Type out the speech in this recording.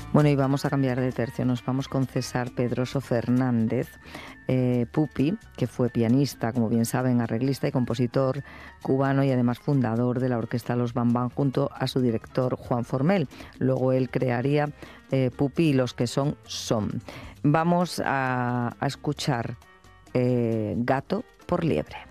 Bueno, y vamos a cambiar de tercio. Nos vamos con César Pedroso Fernández, Pupi, que fue pianista, como bien saben, arreglista y compositor cubano y además fundador de la orquesta Los Bambán junto a su director Juan Formel. Luego él crearía Pupi y Los que son. Vamos a escuchar Gato por liebre.